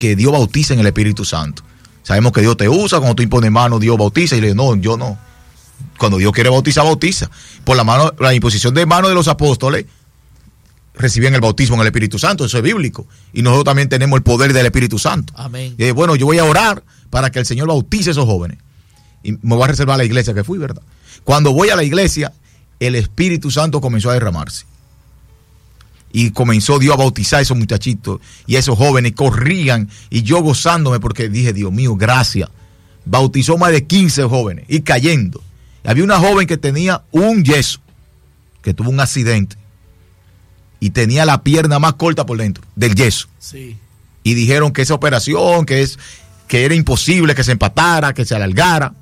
que Dios bautiza en el Espíritu Santo. Sabemos que Dios te usa, cuando tú impones mano, Dios bautiza, y le digo, no, yo no. Cuando Dios quiere bautizar, bautiza. Por la imposición de mano de los apóstoles, recibían el bautismo en el Espíritu Santo, eso es bíblico. Y nosotros también tenemos el poder del Espíritu Santo. Amén. Y bueno, yo voy a orar para que el Señor bautice a esos jóvenes. Y me voy a reservar a la iglesia que fui, ¿verdad? Cuando voy a la iglesia, el Espíritu Santo comenzó a derramarse. Y comenzó Dios a bautizar a esos muchachitos y a esos jóvenes, corrían, y yo gozándome porque dije, Dios mío, gracias. Bautizó más de 15 jóvenes y cayendo. Había una joven que tenía un yeso, que tuvo un accidente y tenía la pierna más corta por dentro del yeso. Sí. Y dijeron que esa operación, que era imposible que se empatara, que se alargara.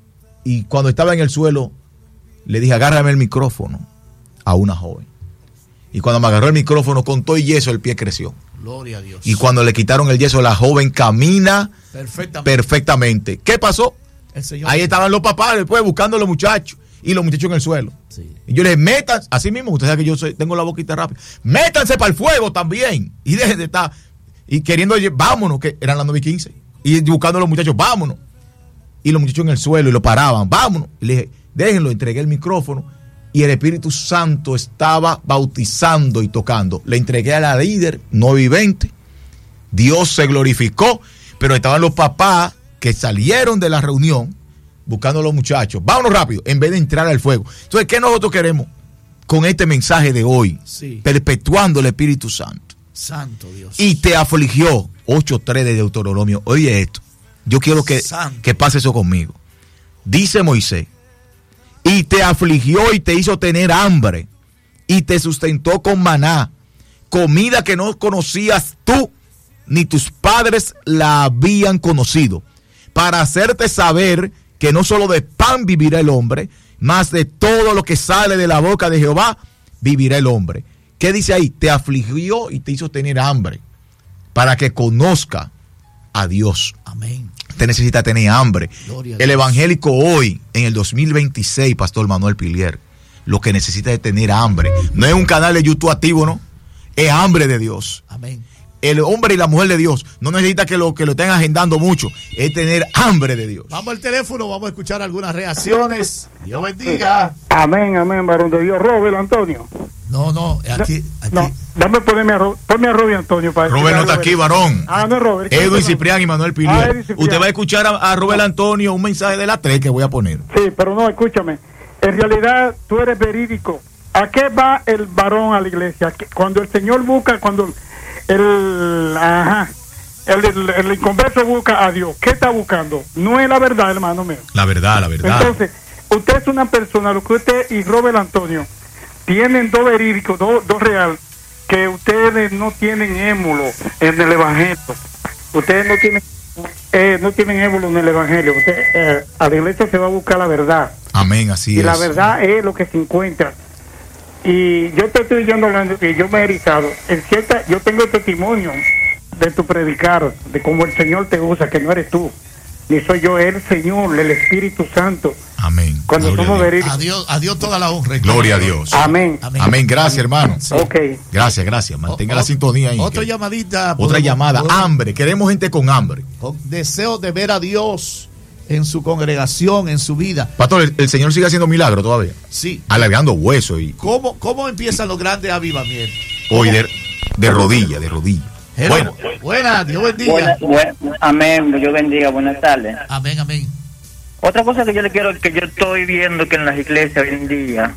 Y cuando estaba en el suelo, le dije, agárrame el micrófono a una joven. Y cuando me agarró el micrófono, con todo y yeso, el pie creció. Gloria a Dios. Y cuando le quitaron el yeso, la joven camina perfectamente. ¿Qué pasó? Ahí estaban los papás después buscando a los muchachos. Y los muchachos en el suelo. Sí. Y yo les dije, métanse, así mismo, usted sabe que yo tengo la boquita rápida. Métanse para el fuego también. Y dejen de estar, y queriendo, vámonos, que eran las 9:15. Y buscando a los muchachos, vámonos. Y los muchachos en el suelo y lo paraban, vámonos. Y le dije, déjenlo, entregué el micrófono. Y el Espíritu Santo estaba bautizando y tocando. Le entregué a la líder 9:20. Dios se glorificó, pero estaban los papás que salieron de la reunión buscando a los muchachos. Vámonos rápido, en vez de entrar al fuego. Entonces, ¿qué nosotros queremos con este mensaje de hoy? Sí. Perpetuando el Espíritu Santo. Santo Dios. Y te afligió, 8:3 de Deuteronomio. Oye esto, yo quiero que pase eso conmigo. Dice Moisés, y te afligió y te hizo tener hambre, y te sustentó con maná, comida que no conocías tú, ni tus padres la habían conocido, para hacerte saber que no solo de pan vivirá el hombre, mas de todo lo que sale de la boca de Jehová vivirá el hombre. ¿Qué dice ahí? Te afligió y te hizo tener hambre, para que conozca a Dios. Amén. Usted necesita tener hambre. El evangélico hoy, en el 2026, Pastor Manuel Pilier, lo que necesita es tener hambre. No es un canal de YouTube activo, ¿no? Es hambre de Dios. Amén. El hombre y la mujer de Dios no necesita que lo estén agendando mucho, es tener hambre de Dios. Vamos al teléfono, vamos a escuchar algunas reacciones. Dios bendiga. Amén, amén, varón de Dios. Robert Antonio. No, aquí. No, dame ponme a Robert Antonio. Para Robert no está aquí, varón. No es Robert. Edwin Ciprián y Manuel Pilier. Usted va a escuchar a Robert Antonio un mensaje de la 3 que voy a poner. Sí, pero no, escúchame. En realidad, tú eres verídico. ¿A qué va el varón a la iglesia? Cuando el Señor busca, cuando el inconverso busca a Dios, ¿qué está buscando? No es la verdad, hermano mío. La verdad. Entonces, usted es una persona, lo que usted y Robert Antonio tienen dos verídicos, dos real, que ustedes no tienen émulo en el evangelio. Ustedes no tienen émulo en el evangelio. Usted, a la iglesia se va a buscar la verdad. Amén, así es. Y la verdad es lo que se encuentra. Y yo te estoy yendo hablando que yo me he erizado. Yo tengo el testimonio de tu predicar, de cómo el Señor te usa, que no eres tú, ni soy yo, es el Señor, el Espíritu Santo. Amén. Cuando somos verídicos. A Dios toda la honra. Gloria a Dios. Amén. Amén. Gracias, hermano. Sí. Ok. Gracias. Mantenga la sintonía ahí. Otra llamadita. Otra llamada. Hambre. Queremos gente con hambre. Con deseo de ver a Dios en su congregación, en su vida. Pastor, el Señor sigue haciendo milagros todavía. Sí. Alargando huesos. Y ¿Cómo empiezan los grandes avivamientos? Hoy de rodilla. Bueno. Buenas, Dios bendiga. Amén, Dios bendiga, buenas tardes. Amén. Otra cosa que yo estoy viendo que en las iglesias hoy en día,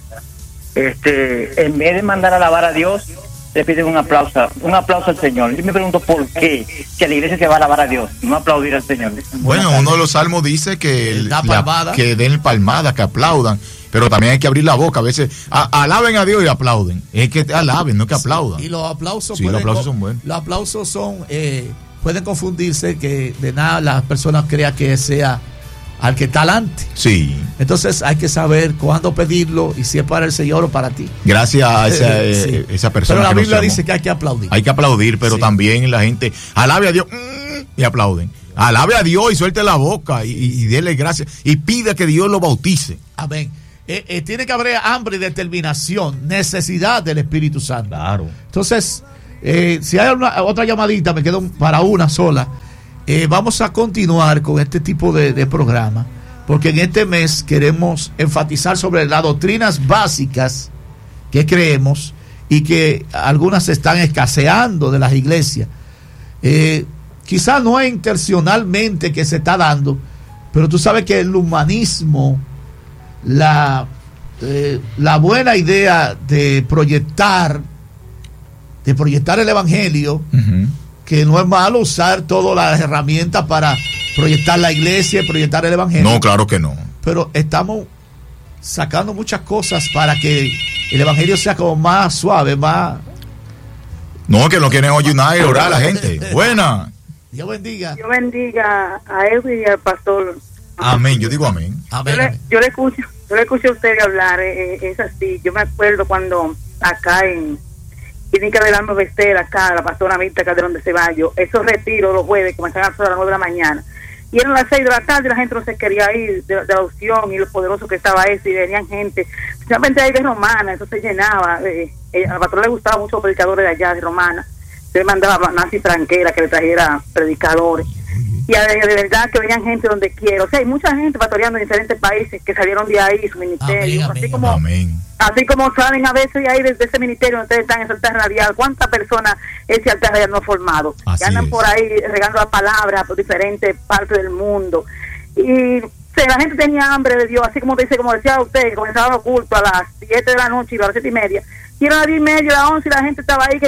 en vez de mandar a alabar a Dios, le piden un aplauso al Señor. Yo me pregunto por qué, si a la iglesia se va a alabar a Dios, no aplaudir al Señor. Bueno, uno de los salmos dice que que den palmadas, que aplaudan, pero también hay que abrir la boca. A veces alaben a Dios y aplauden. Es que alaben, no que aplaudan. Y los aplausos, los aplausos son buenos. Los aplausos pueden confundirse, que de nada las personas crean que sea al que está adelante. Sí. Entonces hay que saber cuándo pedirlo y si es para el Señor o para ti. Gracias a esa persona. Pero la Biblia dice que hay que aplaudir. Hay que aplaudir, pero también la gente alabe a Dios y aplauden. Alabe a Dios y suelte la boca y déle gracias y pida que Dios lo bautice. Amén. Tiene que haber hambre y determinación, necesidad del Espíritu Santo. Claro. Entonces, Si hay otra llamadita, me quedo para una sola. Vamos a continuar con este tipo de programa, porque en este mes queremos enfatizar sobre las doctrinas básicas que creemos y que algunas están escaseando de las iglesias. Quizás no es intencionalmente que se está dando, pero tú sabes que el humanismo, la buena idea de proyectar el evangelio, que no es malo usar todas las herramientas para proyectar la iglesia y proyectar el evangelio. No, claro que no. Pero estamos sacando muchas cosas para que el evangelio sea como más suave, más... No, que no quieren ayunar y orar a la gente. Buena. Dios bendiga. Dios bendiga a Edwin y al pastor. Amén, yo digo amén. Yo le escucho a usted hablar, es así. Yo me acuerdo cuando acá en Clínica del Alma Bester, acá, la pastora Mirta Calderón de Ceballos, esos retiros los jueves comenzaban a las 9 de la mañana. Y eran las 6 de la tarde, la gente no se quería ir de la opción y lo poderoso que estaba eso, y venían gente, especialmente ahí de Romana, eso se llenaba. A la pastora le gustaba mucho los predicadores de allá, de Romana. Se mandaba a Nancy Franquera que le trajera predicadores. Y de verdad que venían gente donde quiera. O sea, hay mucha gente pastoreando en diferentes países que salieron de ahí, su ministerio. Así como salen a veces de ahí desde ese ministerio donde ustedes están en ese altar radial. ¿Cuántas personas ese altar radial no ha formado? Que andan por ahí regando la palabra por diferentes partes del mundo. Y la gente tenía hambre de Dios, así como decía usted, que comenzaba el culto a las 7 de la noche y a las 7 y media. Y era a las 10 y media, a las 11 y la gente estaba ahí que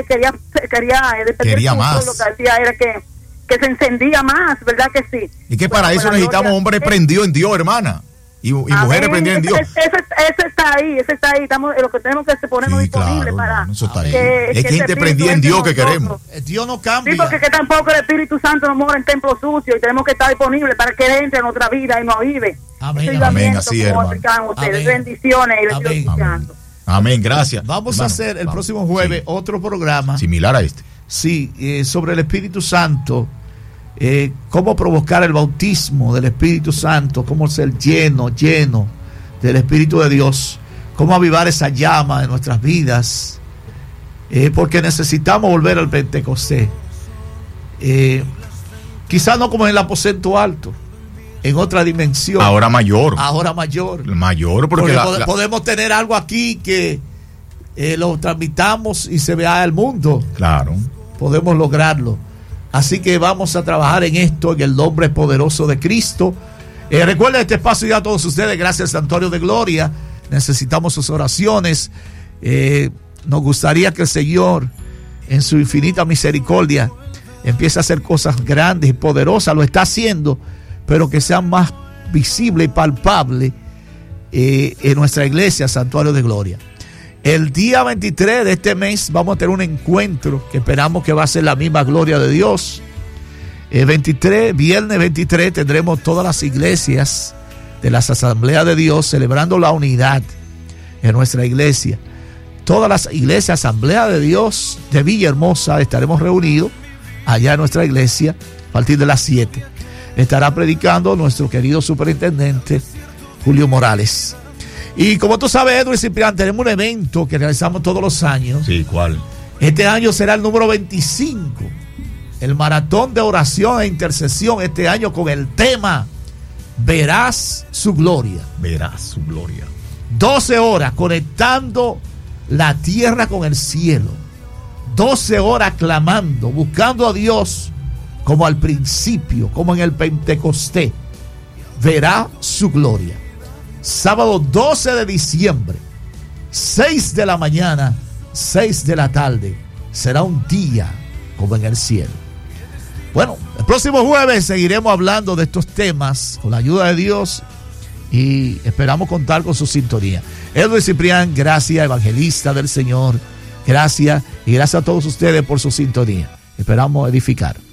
quería más. Lo que hacía era que se encendía más, ¿verdad que sí? Y que para eso necesitamos hombres prendidos en Dios, hermana. Y mujeres prendidas en Dios. Ese está ahí. Estamos, lo que tenemos que ponernos disponibles para eso está ahí. Es que gente prendida en Dios que queremos. Dios no cambia. Sí, porque que tampoco el Espíritu Santo no mora en templos sucios y tenemos que estar disponibles para que Él entre en nuestra vida y nos vive. Amén, así es, hermano. Bendiciones y les estoy escuchando. Amén, gracias. Vamos a hacer el próximo jueves otro programa similar a este. Sí, sobre el Espíritu Santo. Cómo provocar el bautismo del Espíritu Santo, cómo ser lleno del Espíritu de Dios, cómo avivar esa llama en nuestras vidas, porque necesitamos volver al Pentecostés, quizás no como en el aposento alto, en otra dimensión, ahora mayor porque podemos tener algo aquí que lo transmitamos y se vea al mundo. Claro, podemos lograrlo. Así que vamos a trabajar en esto en el nombre poderoso de Cristo. Recuerden este espacio ya a todos ustedes, gracias al Santuario de Gloria. Necesitamos sus oraciones. Nos gustaría que el Señor, en su infinita misericordia, empiece a hacer cosas grandes y poderosas. Lo está haciendo, pero que sean más visibles y palpables en nuestra iglesia, Santuario de Gloria. El día 23 de este mes vamos a tener un encuentro que esperamos que va a ser la misma gloria de Dios. Viernes 23 tendremos todas las iglesias de las Asambleas de Dios celebrando la unidad en nuestra iglesia. Todas las iglesias Asamblea de Dios de Villahermosa estaremos reunidos allá en nuestra iglesia a partir de las 7. Estará predicando nuestro querido superintendente Julio Morales. Y como tú sabes, Edwin Ciprián, tenemos un evento que realizamos todos los años. Sí, ¿cuál? Este año será el número 25. El maratón de oración e intercesión este año con el tema Verás su gloria. Verás su gloria. 12 horas conectando la tierra con el cielo. 12 horas clamando, buscando a Dios como al principio, como en el Pentecostés. Verá su gloria. Sábado 12 de diciembre, 6 de la mañana, 6 de la tarde. Será un día como en el cielo. Bueno, el próximo jueves seguiremos hablando de estos temas con la ayuda de Dios y esperamos contar con su sintonía. Edwin Ciprián, gracias, evangelista del Señor. Gracias y gracias a todos ustedes por su sintonía. Esperamos edificar.